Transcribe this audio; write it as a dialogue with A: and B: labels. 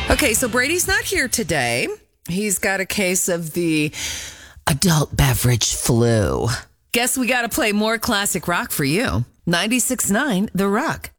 A: Okay, so Brady's not here today. He's got a case of the adult beverage flu. Guess we got to play more classic rock for you. 96.9 The Rock.